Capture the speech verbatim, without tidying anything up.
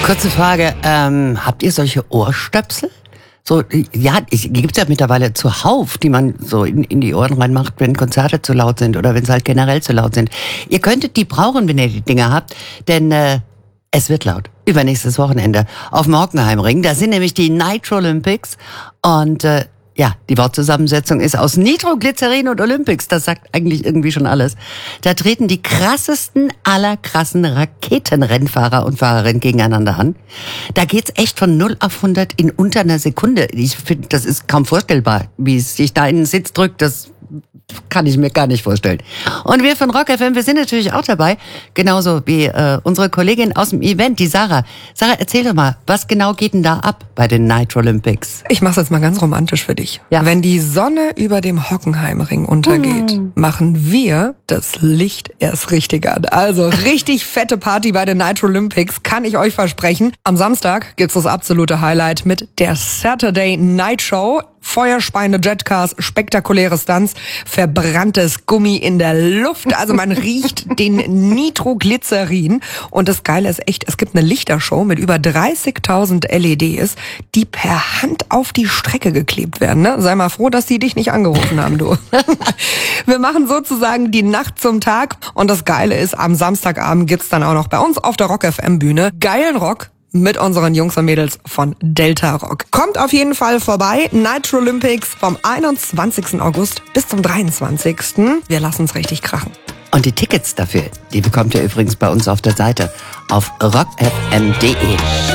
Kurze Frage, ähm, habt ihr solche Ohrstöpsel? So, ja, es gibt ja mittlerweile zuhauf, die man so in, in die Ohren reinmacht, wenn Konzerte zu laut sind oder wenn sie halt generell zu laut sind. Ihr könntet die brauchen, wenn ihr die Dinger habt, denn äh, es wird laut. Übernächstes Wochenende auf dem Hockenheimring. Da sind nämlich die Nitro Olympics und äh, ja, die Wortzusammensetzung ist aus Nitroglycerin und Olympics. Das sagt eigentlich irgendwie schon alles. Da treten die krassesten aller krassen Raketenrennfahrer und Fahrerinnen gegeneinander an. Da geht's echt von null auf hundert in unter einer Sekunde. Ich finde, das ist kaum vorstellbar, wie es sich da in den Sitz drückt. Das kann ich mir gar nicht vorstellen. Und wir von Rock F M, wir sind natürlich auch dabei, genauso wie äh, unsere Kollegin aus dem Event, die Sarah. Sarah, erzähl doch mal, was genau geht denn da ab bei den Nitro Olympics? Ich mach's jetzt mal ganz romantisch für dich. Ja. Wenn die Sonne über dem Hockenheimring untergeht, hm. machen wir das Licht erst richtig an. Also richtig fette Party bei den Nitro Olympics, kann ich euch versprechen. Am Samstag gibt's das absolute Highlight mit der Saturday Night Show. Feuerspeiende Jetcars, spektakuläre Stunts, verbranntes Gummi in der Luft. Also man riecht den Nitroglycerin. Und das Geile ist echt, es gibt eine Lichtershow mit über dreißigtausend L E Ds, die per Hand auf die Strecke geklebt werden. Ne? Sei mal froh, dass die dich nicht angerufen haben, du. Wir machen sozusagen die Nacht zum Tag. Und das Geile ist, am Samstagabend gibt's dann auch noch bei uns auf der Rock F M Bühne geilen Rock mit unseren Jungs und Mädels von Delta Rock. Kommt auf jeden Fall vorbei. Nitro Olympics vom einundzwanzigsten August bis zum dreiundzwanzigsten Wir lassen es richtig krachen. Und die Tickets dafür, die bekommt ihr übrigens bei uns auf der Seite auf rock f m punkt d e.